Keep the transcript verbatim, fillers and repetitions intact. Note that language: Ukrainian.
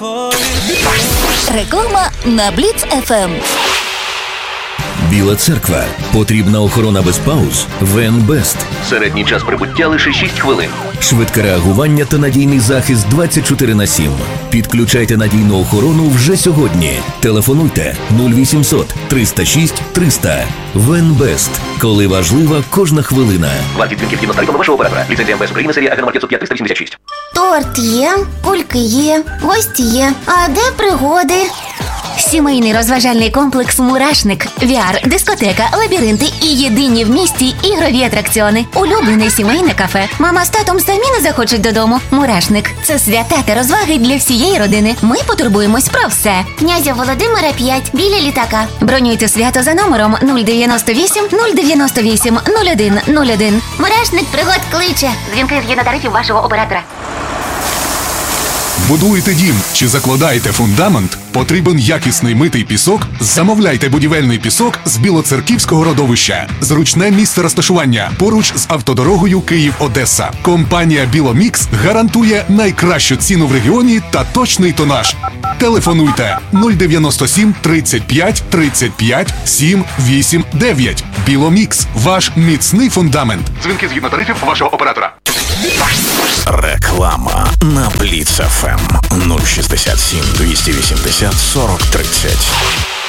Реклама на Бліц еф ем. Біла церква. Потрібна охорона без пауз? Венбест. Середній час прибуття лише шість хвилин. Швидке реагування та надійний захист двадцять чотири на сім. Підключайте надійну охорону вже сьогодні. Телефонуйте нуль вісімсот триста шість триста. Венбест. Коли важлива кожна хвилина. Вартість дзвінків згідно з тарифами вашого оператора. Ліцензія ем ве ес України, серія Агеномар п'ятсот п'ять триста вісімдесят шість. Торт є, кульки є, гості є. А де пригоди? Сімейний розважальний комплекс «Мурашник». ві ар, дискотека, лабіринти і єдині в місті ігрові атракціони. Улюблене сімейне кафе. Мама з татом самі не захочуть додому. «Мурашник» – це свята та розваги для всієї родини. Ми потурбуємось про все. Князя Володимира п'ять, біля літака. Бронюйте свято за номером нуль дев'яносто вісім нуль дев'яносто вісім нуль один нуль один. Мурашник пригод кличе. Дзвінки згідно тарифів вашого оператора. Будуєте дім чи закладаєте фундамент? Потрібен якісний митий пісок? Замовляйте будівельний пісок з Білоцерківського родовища. Зручне місце розташування поруч з автодорогою Київ-Одеса. Компанія «Біломікс» гарантує найкращу ціну в регіоні та точний тонаж. Телефонуйте нуль дев'яносто сім тридцять п'ять тридцять п'ять сім вісім дев'ять. «Біломікс» – ваш міцний фундамент. Дзвінки згідно тарифів вашого оператора. Реклама на Бліц еф ем нуль шістдесят сім двісті вісімдесят сорок тридцять.